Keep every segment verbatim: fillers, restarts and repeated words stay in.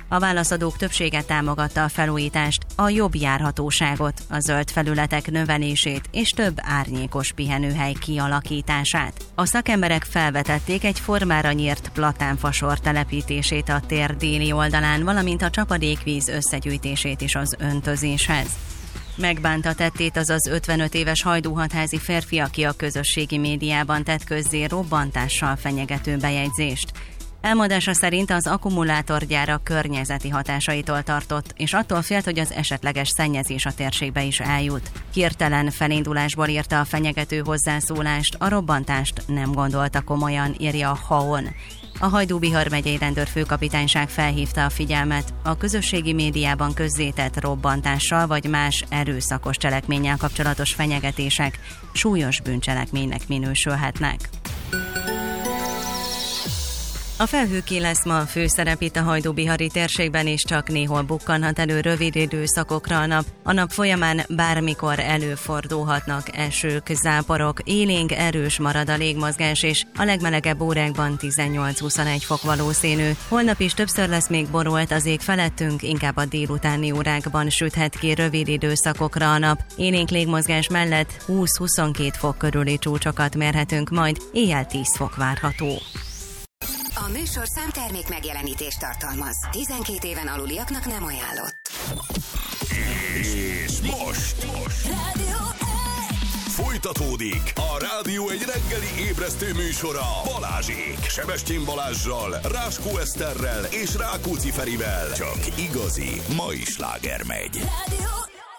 A válaszadók többsége támogatta a felújítást, a jobb járhatóságot, a zöld felületek növelését és több árnyékos pihenőhely kialakítását. A szakemberek felvetették egy formára nyírt platánfasor telepítését a tér déli oldalán, valamint a csapadékvíz összegyűjtését is az öntözéshez. Megbánta tettét az az ötvenöt éves hajdúhatházi férfi, aki a közösségi médiában tett közzé robbantással fenyegető bejegyzést. Elmondása szerint az akkumulátorgyár a környezeti hatásaitól tartott, és attól félt, hogy az esetleges szennyezés a térségbe is eljut. Hirtelen felindulásból írta a fenyegető hozzászólást, a robbantást nem gondolta komolyan, írja a Haon. A Hajdú-Bihar megyei rendőrfőkapitányság felhívta a figyelmet, a közösségi médiában közzétett robbantással vagy más erőszakos cselekménnyel kapcsolatos fenyegetések súlyos bűncselekménynek minősülhetnek. A felhőké lesz ma a főszerep itt a hajdú-bihari térségben, és csak néhol bukkanhat elő rövid időszakokra a nap. A nap folyamán bármikor előfordulhatnak esők, záporok, élénk erős marad a légmozgás, és a legmelegebb órákban tizennyolc-huszonegy fok valószínű. Holnap is többször lesz még borult az ég felettünk, inkább a délutáni órákban süthet ki rövid időszakokra a nap. Élénk légmozgás mellett húsz-huszonkét fok körüli csúcsokat mérhetünk, majd éjjel tíz fok várható. A műsor számtermék megjelenítést tartalmaz. tizenkét éven aluliaknak nem ajánlott. És most, most. Rádió folytatódik a Rádió egy reggeli ébresztő műsora Balázsék. Sebestyén Balázssal, Ráskó Eszterrel és Rákóczi Ferivel. Csak igazi mai sláger megy. Rádió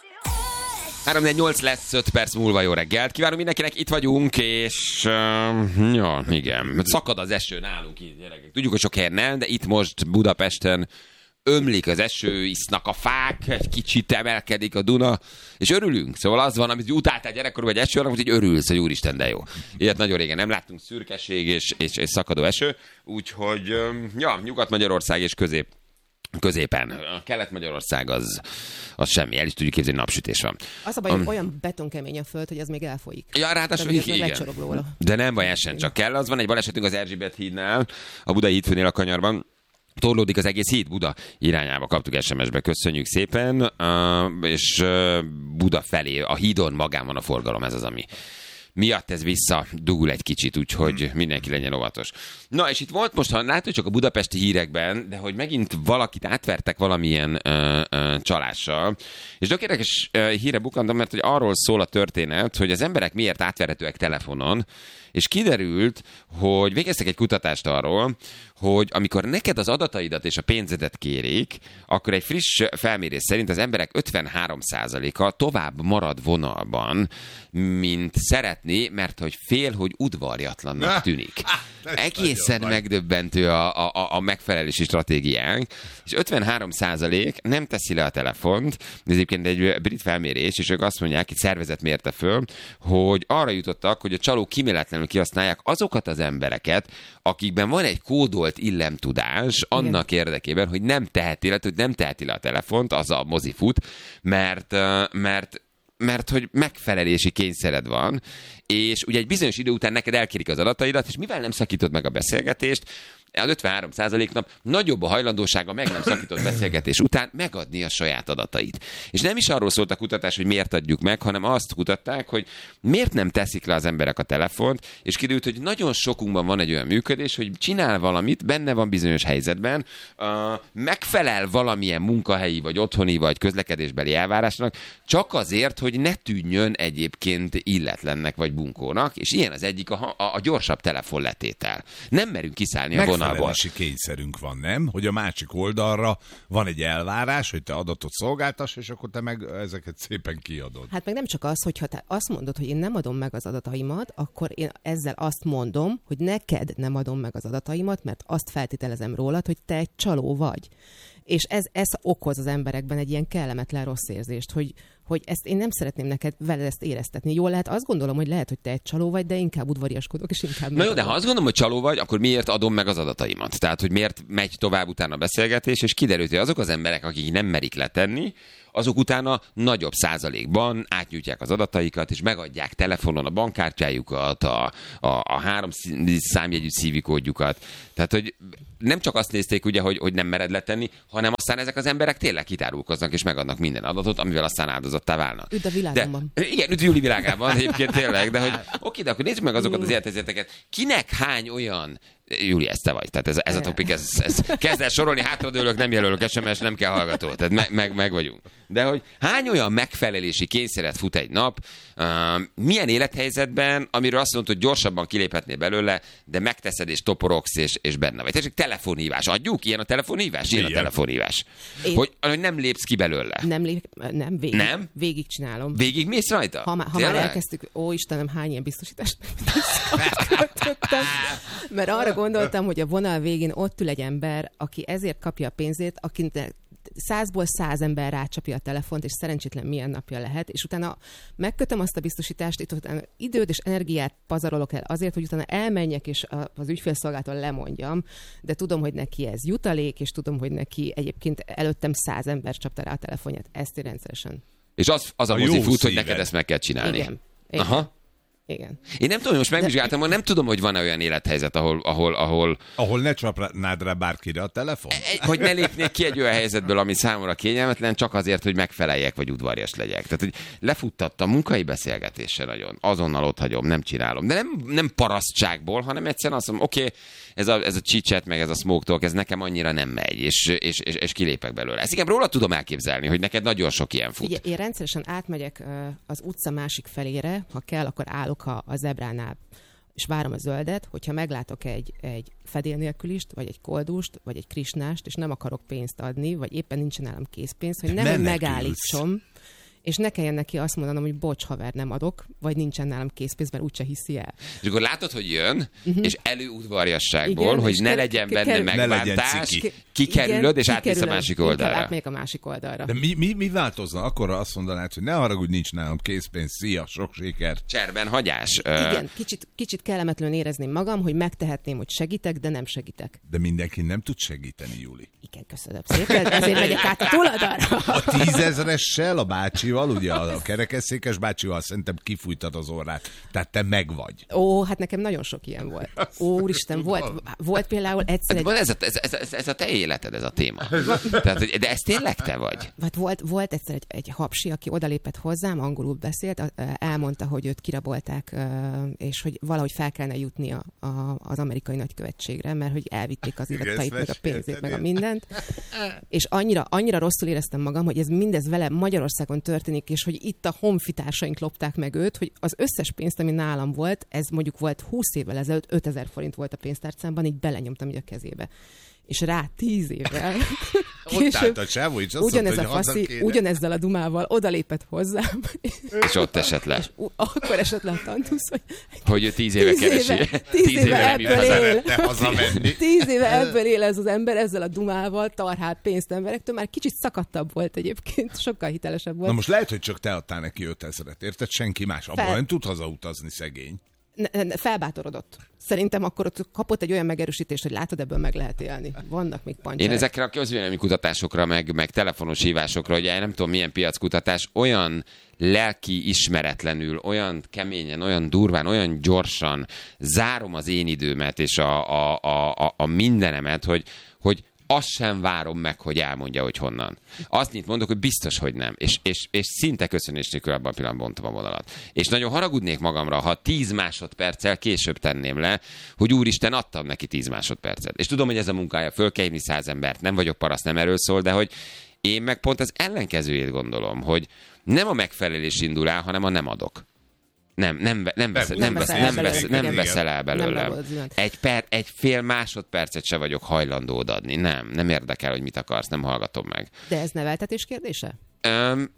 három negyvennyolc lesz, öt perc múlva jó reggelt. Kívánunk mindenkinek, itt vagyunk, és uh, ja, igen, szakad az eső nálunk így, gyerekek. Tudjuk, hogy sok helyen nem, de itt most Budapesten ömlik az eső, isznak a fák, egy kicsit emelkedik a Duna, és örülünk. Szóval az van, amit utáltál gyerekkorban, hogy eső, hogy így örülsz, hogy úristen, de jó. Ilyet nagyon régen nem láttunk, szürkeség és, és, és szakadó eső, úgyhogy ja, Nyugat-Magyarország és közép középen. A Kelet-Magyarország az, az semmi, el is tudjuk képzelni, napsütés van. Az a baj, um, hogy olyan betonkemény a föld, hogy az még elfolyik. Ja, ráadásul igen. De nem baj, ez sem csak kell. Az van egy balesetünk az Erzsébet hídnál, a Budai hídfőnél a Kanyarban. Torlódik az egész híd Buda irányába, kaptuk es em es-be, köszönjük szépen, uh, és uh, Buda felé, a hídon magán van a forgalom, ez az, ami miatt ez visszadugul egy kicsit, úgyhogy mindenki legyen óvatos. Na, és itt volt most, ha látod csak a budapesti hírekben, de hogy megint valakit átvertek valamilyen ö, ö, csalással, és tök érdekes ö, híre bukkantam, mert hogy arról szól a történet, hogy az emberek miért átverhetőek telefonon, és kiderült, hogy végeztek egy kutatást arról, hogy amikor neked az adataidat és a pénzedet kérik, akkor egy friss felmérés szerint az emberek ötvenhárom százaléka tovább marad vonalban, mint szeretné, mert hogy fél, hogy udvarjatlannak tűnik. Egészen megdöbbentő a, a, a megfelelési stratégiánk, és ötvenhárom százalék nem teszi le a telefont, ez egyébként egy brit felmérés, és ők azt mondják, itt szervezet mérte föl, hogy arra jutottak, hogy a csalók kíméletlenül kihasználják azokat az embereket, akikben van egy kódolt illemtudás annak igen. érdekében, hogy nem teheti le, hogy nem teheti le a telefont, az a mozi fut, mert, mert mert hogy megfelelési kényszered van, és ugye egy bizonyos idő után neked elkérik az adataidat, és mivel nem szakítod meg a beszélgetést, az ötvenhárom százaléknak nagyobb a hajlandósága meg nem szakított beszélgetés után megadni a saját adatait. És nem is arról szólt a kutatás, hogy miért adjuk meg, hanem azt kutatták, hogy miért nem teszik le az emberek a telefont, és kiderült, hogy nagyon sokunkban van egy olyan működés, hogy csinál valamit, benne van bizonyos helyzetben, uh, megfelel valamilyen munkahelyi, vagy otthoni, vagy közlekedésbeli elvárásnak, csak azért, hogy ne tűnjön egyébként illetlennek, vagy bunkónak, és ilyen az egyik a, a, a gyorsabb telefonletétel. Nem merünk kiszállni a vonalból. Megfelelési kényszerünk van, nem? Hogy a másik oldalra van egy elvárás, hogy te adatot szolgáltass, és akkor te meg ezeket szépen kiadod. Hát meg nem csak az, hogyha te azt mondod, hogy én nem adom meg az adataimat, akkor én ezzel azt mondom, hogy neked nem adom meg az adataimat, mert azt feltételezem rólad, hogy te egy csaló vagy. És ez, ez okoz az emberekben egy ilyen kellemetlen rossz érzést, hogy, hogy ezt én nem szeretném neked veled ezt éreztetni. Jól lehet, azt gondolom, hogy lehet, hogy te egy csaló vagy, de inkább udvariaskodok, és inkább... Na jó, de ha azt gondolom, hogy csaló vagy, akkor miért adom meg az adataimat? Tehát, hogy miért megy tovább utána a beszélgetés, és kiderült, hogy azok az emberek, akik nem merik letenni, azok utána nagyobb százalékban átnyújtják az adataikat, és megadják telefonon a bankkártyájukat, a, a, a három számjegyű szívikódjukat. Tehát, hogy nem csak azt nézték, ugye, hogy, hogy nem mered letenni, hanem aztán ezek az emberek tényleg kitárulkoznak, és megadnak minden adatot, amivel aztán áldozattá válnak. Üdv a világban. De, igen, üdv Júli világában egyébként tényleg, de hogy oké, de akkor nézzük meg azokat az élethelyzeteket. Kinek hány olyan Júli, ez te vagy. Tehát ez, ez a topik, ez, ez kezd el sorolni, hátradőlök, nem jelölök es em es, nem kell hallgató. Tehát me, meg, meg vagyunk. De hogy hány olyan megfelelési kényszeret fut egy nap, uh, milyen élethelyzetben, amiről azt mondod, hogy gyorsabban kiléphetnél belőle, de megteszed és toporogsz és, és benne vagy. Tehát telefonhívás. Adjuk? Ilyen a telefonhívás? Ilyen a telefonhívás. Én... Hogy, hogy nem lépsz ki belőle. Nem lép, nem, végig, nem? végig csinálom. Végig mész rajta? Ha, ha már elkezdtük, ó Istenem, hány ilyen biztosítást megkötöttem. Mert arra gondoltam, hogy a vonal végén ott ül egy ember, aki ezért kapja a pénzét, akinek százból száz ember rácsapja a telefont, és szerencsétlen milyen napja lehet, és utána megkötöm azt a biztosítást, itt utána időt és energiát pazarolok el azért, hogy utána elmenjek, és az ügyfélszolgáltól lemondjam, de tudom, hogy neki ez jutalék, és tudom, hogy neki egyébként előttem száz ember csapta rá a telefonját. Ezt én rendszeresen. És az, az a, a mozi fut, hogy neked ezt meg kell csinálni. Igen. Igen. Aha. Igen. Én nem tudom, hogy most megvizsgáltam, hogy nem tudom, hogy van-e olyan élethelyzet, ahol... Ahol, ahol, ahol ne csapnád rá bárkire a telefon? Hogy ne lépnék ki egy olyan helyzetből, ami számomra kényelmetlen, csak azért, hogy megfeleljek, vagy udvarias legyek. Tehát, hogy lefuttattam munkai beszélgetésre nagyon. Azonnal ott hagyom, nem csinálom. De nem, nem parasztságból, hanem egyszerűen azt mondom, oké, okay, ez a, ez a chit-chat, meg ez a smoke talk, ez nekem annyira nem megy, és, és, és, és kilépek belőle. Ezt inkább róla tudom elképzelni, hogy neked nagyon sok ilyen fut. Ugye, én rendszeresen átmegyek az utca másik felére, ha kell, akkor állok a, a zebránál, és várom a zöldet, hogyha meglátok egy, egy fedél nélkülist, vagy egy koldust, vagy egy krisnást, és nem akarok pénzt adni, vagy éppen nincsen nálam készpénz, hogy nem megállítsom, és ne kelljen neki azt mondanom, hogy bocs, haver, nem adok, vagy nincsen nálam készpénz, mert úgyse hiszi el. És akkor látod, hogy jön, uh-huh. és előudvariasságból, igen, hogy ne legyen benne kerül, megbántás, kikerülöd, és átmész a másik oldalra. Átmegyek a másik oldalra. De mi, mi, mi változna? Akkor azt mondanád, hogy ne haragudj, nincs nálam készpénz, szia, sok siker. Cserben hagyás. Igen, kicsit, kicsit kellemetlenül érezném magam, hogy megtehetném, hogy segítek, de nem segítek. De mindenki nem tud segíteni, Júli. Igen, köszönöm szépen, ezért megyek át a túloldalra. A tízezressel, a bácsival, ugye a kerekesszékes bácsival szerintem kifújtad az orrát. Tehát te megvagy. Ó, hát nekem nagyon sok ilyen volt. Ó, úristen, volt, volt például egyszer egy... Ez a, ez, ez, ez, ez a te életed, ez a téma. Tehát, de ez tényleg te vagy? Hát volt, volt egyszer egy, egy hapsi, aki odalépett hozzám, angolul beszélt, elmondta, hogy őt kirabolták, és hogy valahogy fel kellene jutni a, a, az amerikai nagykövetségre, mert hogy elvitték az iratait, meg a pénzét, meg a mindent. És annyira, annyira rosszul éreztem magam, hogy ez mindez vele Magyarországon történik, és hogy itt a honfitársaink lopták meg őt, hogy az összes pénzt, ami nálam volt, ez mondjuk volt húsz évvel ezelőtt, ötezer forint volt a pénztárcámban, így belenyomtam így a kezébe. És rá tíz évvel később ugyanez a faszi, ugyanezzel a dumával odalépett hozzám. És ott esett le. És akkor esett le a tantusz, hogy... Hogy ő tíz éve keresi. Éve, tíz, tíz éve ebből él. Tíz éve ebből él ez az ember, ezzel a dumával, tarhált pénzt emberektől. Már kicsit szakadtabb volt egyébként, sokkal hitelesebb volt. Na most lehet, hogy csak te adtál neki ötezret, érted? Senki más. Abban Fel... nem tud hazautazni, szegény. Ne, ne, felbátorodott. Szerintem akkor ott kapott egy olyan megerősítést, hogy látod, ebből meg lehet élni. Vannak még pancserek. Én ezekre a közvélemény kutatásokra, meg, meg telefonos hívásokra, hogy nem tudom milyen piackutatás, olyan lelki ismeretlenül, olyan keményen, olyan durván, olyan gyorsan zárom az én időmet és a, a, a, a, a mindenemet, hogy, hogy azt sem várom meg, hogy elmondja, hogy honnan. Azt nyit mondok, hogy biztos, hogy nem. És, és, és szinte köszönés nélkül abban a pillanatban bontom a vonalat. És nagyon haragudnék magamra, ha tíz másodperccel később tenném le, hogy úristen, adtam neki tíz másodpercet. És tudom, hogy ez a munkája, föl kell hívni száz embert, nem vagyok paraszt, nem erről szól, de hogy én meg pont az ellenkezőjét gondolom, hogy nem a megfelelés indul el, hanem a nem adok. Nem, nem, nem, vesz, nem, vesz, nem, vesz, nem veszel el belőlem. Egy, per, egy fél másodpercet se vagyok hajlandó odaadni. Nem, nem érdekel, hogy mit akarsz, nem hallgatom meg. De ez neveltetés kérdése? Um,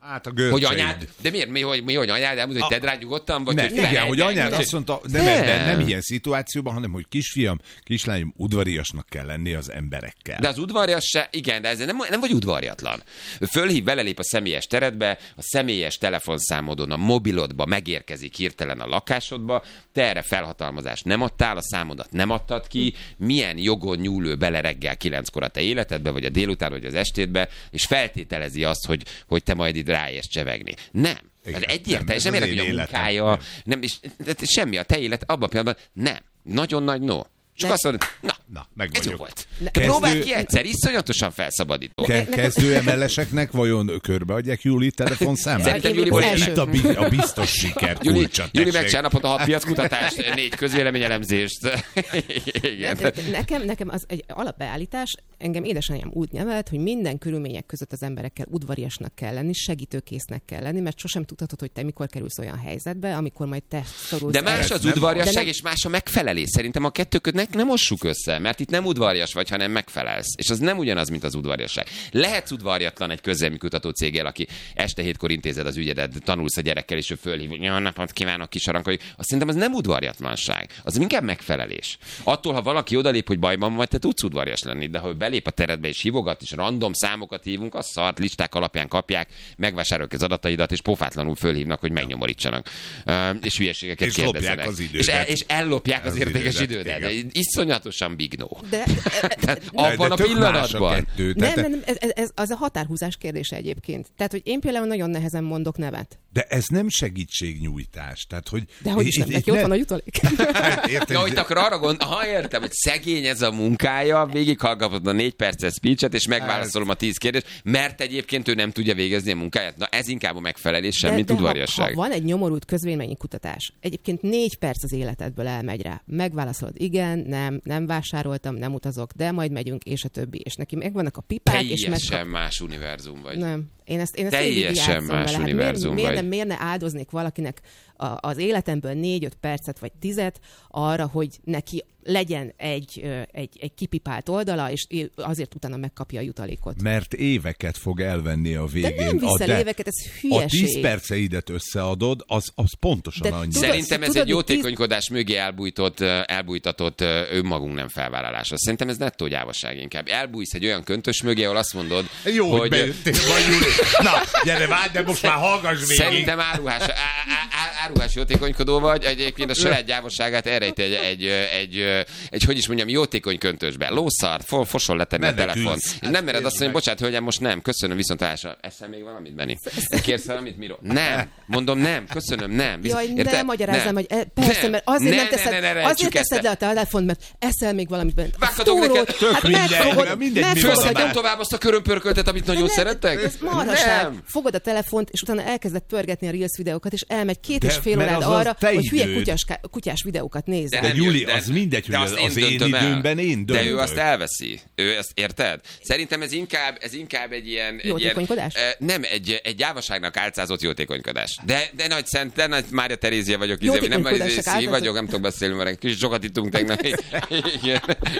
Hát a görcseid. Hogy anyád, de miért? Mi, hogy, mi, hogy anyád elmondta, hogy tedd rá nyugodtan? Vagy ne, hogy igen, hogy anyád azt mondta, de nem, de nem ilyen szituációban, hanem hogy kisfiam, kislányom, udvariasnak kell lenni az emberekkel. De az udvarias se, igen, de ez nem, nem vagy udvariatlan. Fölhív, belelép a személyes teredbe, a személyes telefonszámodon, a mobilodba megérkezik hirtelen a lakásodba, te erre felhatalmazást nem adtál, a számodat nem adtad ki, milyen jogon nyúl ő bele reggel kilenckor a te életedbe, vagy a délután, vagy az estétbe, és feltételezi azt, hogy, hogy te majd itt ráérsz csevegni. Nem. Igen, ez egyértelmű, nem érek, hogy a munkája, nem, és, semmi a te élet, abban a pillanatban nem. Nagyon nagy no. Csak azt mondod, na, na meg ez jó volt. Ne. Kezdő... Próbálj ki egyszer, iszonyatosan felszabadító. Ke- kezdő em el eseknek vajon körbeadják Júli telefonszámát? Szerintem Júli vagy itt a, bi- a biztos siker kulcsa. Júli megcsinálnapot a hat piackutatást, négy közvéleményelemzést. Igen. Ne, nekem, nekem az egy alapbeállítás, engem édesanyám úgy nevelt, hogy minden körülmények között az emberekkel udvariasnak kell lenni, segítőkésznek kell lenni, mert sosem tudhatod, hogy te mikor kerülsz olyan helyzetbe, amikor majd te szorulsz. De más az udvariasság, és más a megfelelés. Szerintem a kettő között nem mossuk össze, mert itt nem udvarias vagy, hanem megfelelsz. És az nem ugyanaz, mint az udvariasság. Lehetsz udvariatlan egy közélmi kutató céggel, aki este hétkor intézed az ügyedet, tanulsz a gyerekkel, és ő fölhív, hogy jó napot kívánok, kisarankoljuk. Azt szerintem az nem udvariatlanság. Az inkább megfelelés. Attól, ha valaki odalép, hogy bajban vagy, te tudsz udvarias lenni, de ha belép a teredbe és hívogat, és random számokat hívunk, az szart, listák alapján kapják, megvásárolják az adataidat, és pofátlanul fölhívnak, hogy megnyomorítsanak. Uh, és hülyeségeket és kérdezzenek. És, el, és ellopják az, az értékes idődet. idődet. Iszonyatosan big no. De, de, abban a pillanatban. A kettő, nem, nem, nem, ez, ez, az a határhúzás kérdése egyébként. Tehát, hogy én például nagyon nehezen mondok nevet. De ez nem segítségnyújtás. Tehát, hogy de hogy is nem, neki ott van a jutalék. Ja, hogy akkor arra gond, ha értem, hogy szegény ez a munkája, végighallgatod a négy perces speechet, és megválaszolom a tíz kérdést, mert egyébként ő nem tudja végezni a munkáját. Na ez inkább a megfelelés, semmit udvariasság. Ha, ha van egy nyomorult közvéleményi kutatás, egyébként négy perc az életedből elmegy rá. Megválaszolod, igen, nem, nem vásároltam, nem utazok, de majd megyünk, és a többi. És neki megvannak a pipák, teljesen és meg... Teljesen más univerzum vagy. Nem. Én ezt, én ezt teljesen más vele. univerzum miért, vagy. Miért, miért ne áldoznék valakinek a, az életemből négy-öt percet vagy tizet arra, hogy neki legyen egy, egy, egy kipipált oldala, és azért utána megkapja a jutalékot. Mert éveket fog elvenni a végén. De nem viszel a, éveket, ez hülyeség. A tíz perceidet összeadod, az, az pontosan de annyi. Tudod, Szerintem ez tudod, egy jótékonykodás mögé elbújtott, elbújtatott önmagunk nem felvállalása. Szerintem ez nettó gyávaság inkább. Elbújsz egy olyan köntös mögé, ahol azt mondod, jó, hogy... bejöttél, vagy Júli. Na, gyere, várj, de most már hallgass végig. Szerintem áruhás, á, á, áruhás jótékonykodó vagy, egyébként a saját gyávosságát elrejti egy, egy, egy, egy, egy, hogy is mondjam, jótékony köntösbe. Lószart, for, fosol letenni a telefon. Hát nem mered azt mondani, bocsánat, hölgyem, most nem, köszönöm, viszontlátásra. Eszel még valamit, Benni? Kérsz valamit, Miro? Nem, mondom, nem, köszönöm, nem. Visz... Jaj, ne magyarázzam, hogy e, persze, nem. mert azért ne, nem teszed, ne, ne, ne, azért teszed le a telefont, mert eszel még valamit benne. Vághatok neked, tök minden, mindegy. Főzhetem tovább azt a körömpörköltet, amit nagyon szerettek? Nem. Fogod a telefont, és utána elkezded pörgetni a Reels videókat, és elmegy két és fél órád arra, hogy hülye kutyás, kutyás videókat nézze. De Júli, az mindegy, hogy az én időmben én döntök. De ő azt elveszi. Ő ezt érted? Szerintem ez inkább, ez inkább egy ilyen... Jótékonykodás? Egy ilyen, nem, egy, egy gyávaságnak álcázott jótékonykodás. De, de nagy szent, de nagy Mária Terézia vagyok. Nem Mária vagyok, nem tudok beszélni, mert kicsit sokat ittunk tegnap. Igen.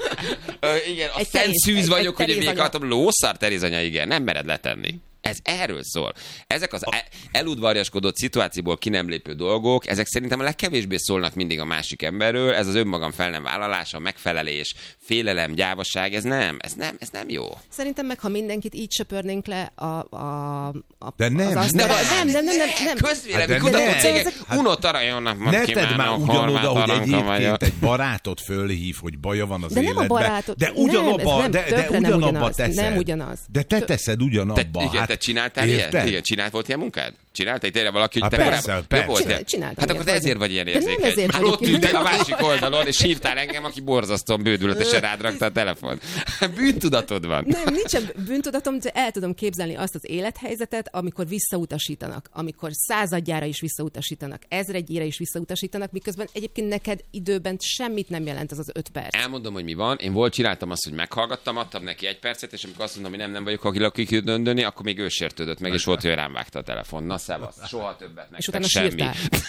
Igen, a szent szűz vagyok, hogy még akartam, lószar Terézanya, igen, nem mered letenni. Ez erről szól. Ezek az eludvarjaskodott szituációból ki nem lépő dolgok, ezek szerintem a legkevésbé szólnak mindig a másik emberről, ez az önmagam fel nem vállalása, megfelelés, félelem, gyávaság, ez nem, ez nem, ez nem jó. Szerintem meg, ha mindenkit így söpörnénk le a, a, a de nem, az nem, nem, nem, nem, nem, nem. Közvélemény kutató cégek, unott arra jó napot ne kívánok, tedd már ugyanoda, hogy egyébként egy barátod fölhív, hogy baja van az de életben. Nem a barátod, de ugyanabba, nem, de, de ugyanabba teszed. Nem ugyanaz. De te teszed ugyanabba. Te, te csináltál ilyet? Igen, csinált volt ilyen munkád? Csináltál tényleg valaki, hogy te persze, persze. Csináltam. Hát akkor te ezért vagy ilyen érzékeny. Már ott ültél a másik oldalon, és hívtál engem, aki borzasztóan bődületesen rád rakta a telefon. Bűntudatod van. Nem, nincsen bűntudatom, de el tudom képzelni azt az élethelyzetet, amikor visszautasítanak, amikor századjára is visszautasítanak, ezredjére is visszautasítanak, miközben egyébként neked időben semmit nem jelent az az öt perc. Elmondom, hogy mi van. Én volt csináltam azt, hogy meghallgattam, adtam neki egy percet, és amikor azt mondom, hogy nem, nem vagyok, aki lakik döndöni, akkor még ő sértődött meg, és volt, hogy rám vágta a telefon. Na, szevasz. Soha többet és nektek semmi.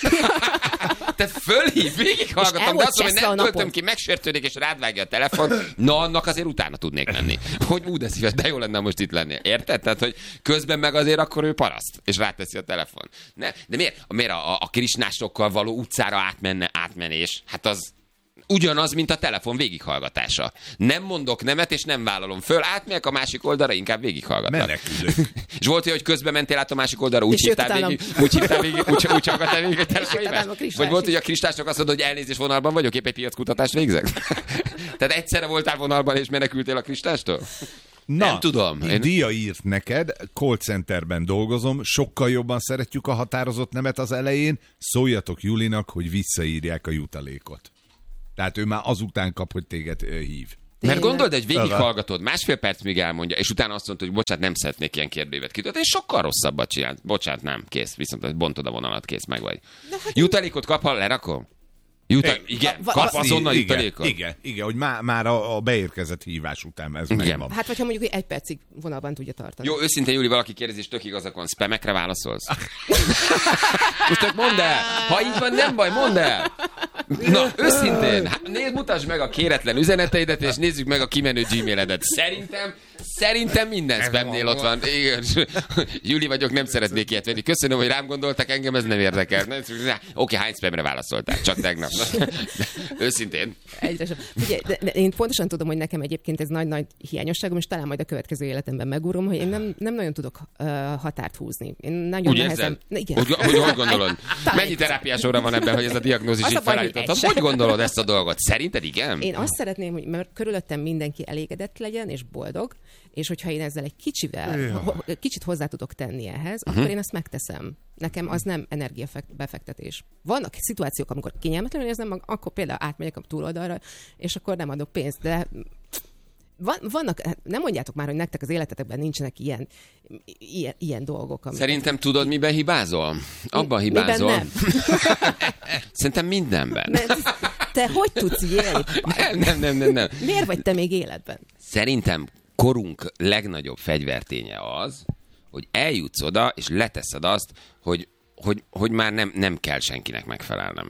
Tehát fölhív, végighallgatom, de azt mondom, hogy nem töltöm ki, megsértődik, és rád vágja a telefon. Na, annak azért utána tudnék menni. Hogy ú, de szíves, de jó lenne most itt lenni. Érted? Tehát, hogy közben meg azért akkor ő paraszt, és ráteszi a telefon. Ne? De miért, miért a, a, a krisnásokkal való utcára átmenne, átmenés? Hát az ugyanaz, mint a telefon végighallgatása. Nem mondok nemet, és nem vállalom föl, átmegyek a másik oldalra, inkább végighallgatnak. Menekülök. És volt, hogy közben mentél át a másik oldalra, úgy hívtál végig, úgy hívtál végig, úgy, úgy hallgattál végig a telefonhívást? Vagy volt, hogy a kristásnak azt mondod, hogy elnézés vonalban vagyok, épp egy piackutatást végzek? Tehát egyszerre voltál vonalban, és menekültél a kristástól? Na, nem tudom. Én... Dia írt neked, call centerben dolgozom, sokkal jobban szeretjük a határozott nemet az elején, szóljatok Julinak, hogy visszaírják a jutalékot. Tehát ő már azután kap, hogy téged ö, hív. Mert gondold, hogy végighallgatod, másfél perc még elmondja, és utána azt mondta, hogy bocsánat, nem szeretnék ilyen kérdőívet kitölteni, és sokkal rosszabbat csinált. Bocsánat, nem, kész, viszont bontod a vonalat, kész, meg vagy. Hát jutalékot kap, ha lerakom? Jutal... Igen, va- kap va- azonnal igen, jutalékot? Igen, igen, hogy már, már a, a beérkezett hívás után ez igen. megvan. Hát, hogyha mondjuk egy percig vonalban tudja tartani. Jó, őszintén, Júli, valaki kérdezi, és tök igazakon, spamekre válaszolsz? Most csak mondd el! Ha így van, nem baj, mondd el! Na, őszintén, hát nézd, mutasd meg a kéretlen üzeneteidet, és nézzük meg a kimenő gmailedet. Szerintem, szerintem minden spamnél ott van. Igen. Júli vagyok, nem szeretnék ilyet venni. Köszönöm, hogy rám gondoltak, engem ez nem érdekel. Oké, hány spamre válaszoltál? Csak tegnap. Őszintén. Egyre sem. Figyelj, de, de én pontosan tudom, hogy nekem egyébként ez nagy-nagy hiányosságom, és talán majd a következő életemben megúrom, hogy én nem, nem nagyon tudok uh, határt húzni. Én nagyon úgy nehezen... Igen. Hogy, hogy, hogy gondolod? Mennyi terápiás óra van ebben, hogy ez a diagnózis így felállítottad? Hogy gondolod ezt a dolgot? Szerinted igen? Én azt szeretném, hogy mert körülöttem mindenki elégedett legyen, és boldog, és hogyha én ezzel egy kicsivel, ja. kicsit hozzá tudok tenni ehhez, uh-huh. akkor én ezt megteszem. Nekem az nem energiabefektetés. Vannak szituációk, amikor kényelmetlenül érzem, akkor például átmegyek a túloldalra, és akkor nem adok pénzt, de van, vannak, nem mondjátok már, hogy nektek az életetekben nincsenek ilyen, ilyen, ilyen dolgok. Amik... Szerintem tudod, miben hibázol? Abban hibázol. Miben nem? Szerintem mindenben. Nem, te hogy tudsz élni? Nem, nem, nem, nem, nem. Miért vagy te még életben? Szerintem korunk legnagyobb fegyverténye az, hogy eljutsz oda, és leteszed azt, hogy, hogy, hogy már nem, nem kell senkinek megfelelnem.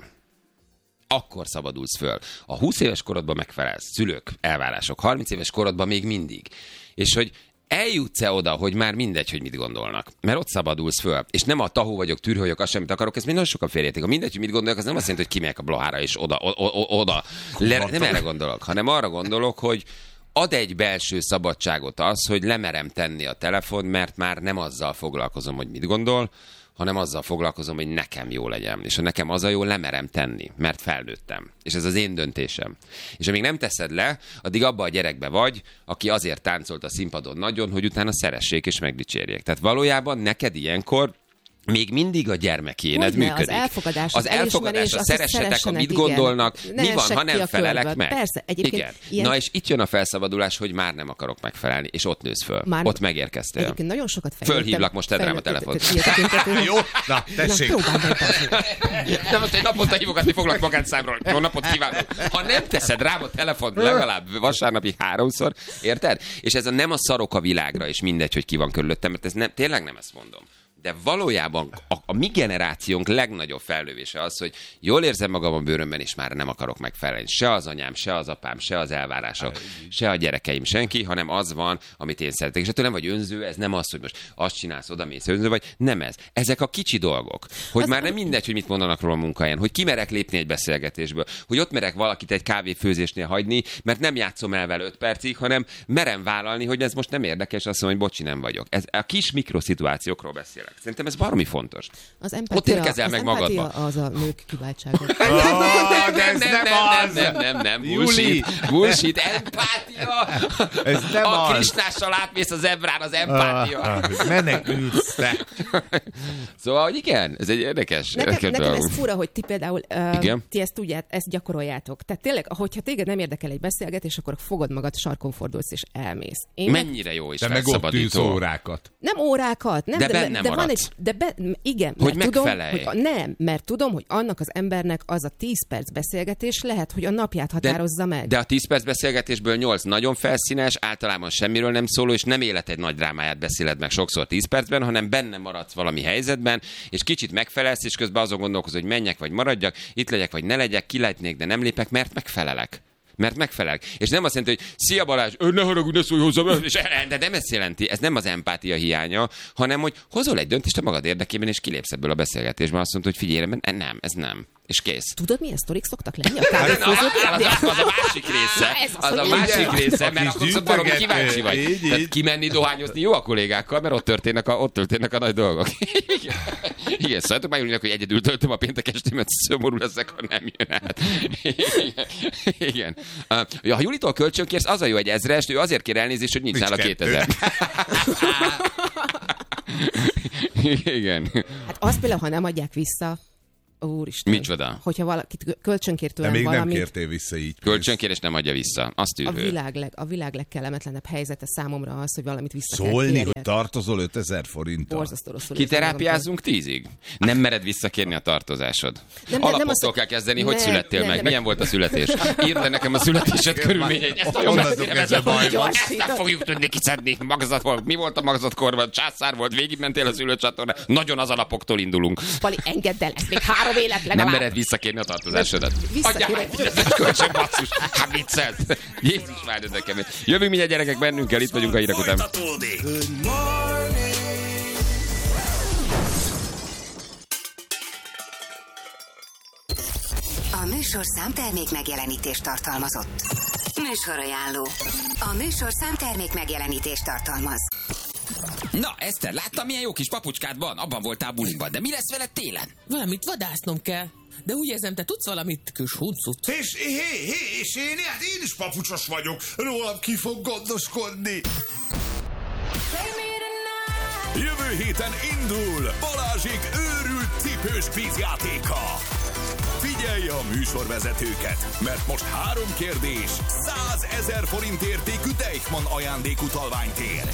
Akkor szabadulsz föl. A húsz éves korodban megfelelsz, szülők, elvárások, harminc éves korodban még mindig. És hogy eljutsz-e oda, hogy már mindegy, hogy mit gondolnak. Mert ott szabadulsz föl. És nem a tahó vagyok, tűrő vagyok, azt semmit akarok, ezt még nagyon sokan félreértik. A mindegy, hogy mit gondolok, az nem azt jelenti, hogy kimegyek a blohára és oda. O, o, oda. Le, nem erre gondolok, hanem arra gondolok, hogy ad egy belső szabadságot az, hogy lemerem tenni a telefon, mert már nem azzal foglalkozom, hogy mit gondol, hanem azzal foglalkozom, hogy nekem jó legyen. És ha nekem az a jó, lemerem tenni, mert felnőttem. És ez az én döntésem. És amíg nem teszed le, addig abba a gyerekbe vagy, aki azért táncolt a színpadon nagyon, hogy utána szeressék és megdicsérjék. Tehát valójában neked ilyenkor még mindig a gyermekéned Hogyne, működik. Az elfogadás, az, az elfogadás, a szeressetek, amit igen. gondolnak, ne mi van, ha nem felelek körből. meg. Persze, egyébként ilyen... Na és itt jön a felszabadulás, hogy már nem akarok megfelelni, és ott nősz föl. Már... Ott megérkeztél. Egyébként nagyon sokat fejlődtem. Fölhívlak, most tedd rám a telefont. Jó, na, tessék. De most egy naponta hívogatni foglak magánszámról. Jó napot kívánok. Ha nem teszed rám a telefont legalább vasárnapi háromszor, érted? És ez a nem a szarok a világra, és mindegy, hogy ki van körülöttem, mert ez nem, tényleg nem ezt mondom. De valójában a, a mi generációnk legnagyobb fellövése az, hogy jól érzem magam a bőrömben, és már nem akarok megfelelni. Se az anyám, se az apám, se az elvárások, se a gyerekeim, senki, hanem az van, amit én szeretek. És ettől nem vagy önző, ez nem az, hogy most azt csinálsz, odamész önző vagy. Nem ez. Ezek a kicsi dolgok. Hogy az már nem mindegy, hogy mit mondanak róla a munkahelyen, hogy kimerek lépni egy beszélgetésből, hogy ott merek valakit egy kávéfőzésnél hagyni, mert nem játszom el vele öt percig, hanem merem vállalni, hogy ez most nem érdekes, azt mondom, hogy bocsi, nem vagyok. Ez a kis mikroszituációkról beszélek. Szerintem ez baromi fontos. Az empatia, ott érkezel az meg magadba. Az a nők kiváltsága. Oh, de ez nem, nem, nem, az. nem, nem, nem, nem, bullshit, bullshit, empátia. Ez nem a az. Krisnással átmész az ebrán, az empátia. Ah, menekülsz te. Szóval, hogy igen, ez egy érdekes. Nekem, nekem ez fura, hogy ti például uh, ti ezt tudját, ezt gyakoroljátok. Tehát tényleg, hogyha téged nem érdekel egy beszélgetés, akkor fogod magad, sarkon fordulsz és elmész. Én mennyire jó és felszabadító. Te meg ott órákat. Nem órákat, nem, de, de, bennem de, maradsz. Egy, de be, igen, hogy mert tudom, megfelelj. hogy nem, mert tudom, hogy annak az embernek az a tíz perc beszélgetés lehet, hogy a napját határozza de, meg. De a tíz perc beszélgetésből nyolc nagyon felszínes, általában semmiről nem szóló, és nem élet egy nagy drámáját beszéled meg sokszor tíz percben, hanem benne maradsz valami helyzetben, és kicsit megfelelsz, és közben azon gondolkozol, hogy menjek vagy maradjak, itt legyek vagy ne legyek, kilejtnék, de nem lépek, mert megfelelek. Mert megfelelek. És nem azt jelenti, hogy szia Balázs, ne haragudj, ne szólj hozzám, és de nem ezt jelenti, ez nem az empátia hiánya, hanem hogy hozol egy döntést a magad érdekében, és kilépsz ebből a beszélgetésben, azt mondod, hogy figyelj, nem, ez nem. És kész. Tudod, milyen sztorik szoktak lenni a kávéfőzők? Az, az, az a másik része. Az, az a másik része, mert akkor szóval valami kíváncsi vagy. Így, így. Tehát kimenni dohányozni jó a kollégákkal, mert ott történnek a, ott történnek a nagy dolgok. Igen, Igen szóval már Julinak, hogy egyedül töltöm a péntek estémet, szomorú leszek, ha nem jön át. Igen. Igen. Uh, ha Julitól kölcsönkérsz, az a jó egy ezrest, ő azért kér elnézést, hogy nincs nála kétezer. Igen. Hát azt például, ha nem adják vissza, úristen. Micsoda? Hogyha valakit kölcsönkért tőlem de még valamit... nem kértél vissza így. Kölcsönkér és nem adja vissza. Azt a világ, leg, a világ legkellemetlenebb helyzete számomra az, hogy valamit vissza kell Szólni, kérjek. hogy tartozol ötezer forinttal. Borzasztó rosszul. Kiterápiázunk tízig? Nem mered visszakérni a tartozásod. Nem, Alapoktól nem kell kezdeni, nem, hogy születtél nem, meg. Nem, Milyen volt a születés? Írd le nekem a születésed körülményeit. Ezt nagyon messzire baj van. Nem fogjuk tudni kiszedni. Magzat volt. Mi volt a magzatkorban? Császár volt, végigmentél a szülőcsatornán. Nagyon az alapoktól indulunk. Pali, engedd el, ez még három élet legalább. Nem mered visszakérni a tartozásodat. Adjál meg, hogy ez egy kölcsön basszus. Hát viccelt. Jézus várj, de kemény. Jövünk mindjárt gyerekek, bennünk kell, itt vagyunk a hírek után. A műsorszám termék megjelenítést tartalmazott. Műsorajánló. A műsorszám termék megjelenítést tartalmaz. Na, Eszter, láttam, milyen jó kis papucskád van? Abban voltál bulinkban, de mi lesz veled télen? Valamit vadásznom kell. De úgy érzem, te tudsz valamit, kis huncut. És, hé, hé, és én, hát én is papucsos vagyok. Rólam ki fog gondoskodni. Jövő héten indul Balázsék őrült cipős kvízjátéka. Figyelj a műsorvezetőket, mert most három kérdés, százezer forint értékű Deichmann ajándékutalványt ér.